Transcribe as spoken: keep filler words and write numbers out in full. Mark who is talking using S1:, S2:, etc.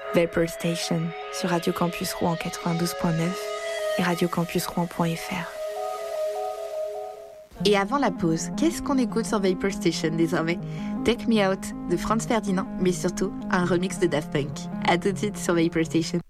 S1: Vapor Station sur Radio Campus Rouen quatre-vingt-douze point neuf et radio campus rouen point f r. Et avant la pause, qu'est-ce qu'on écoute sur Vapor Station désormais? Take Me Out de Franz Ferdinand, mais surtout un remix de Daft Punk. À tout de suite sur Vapor Station.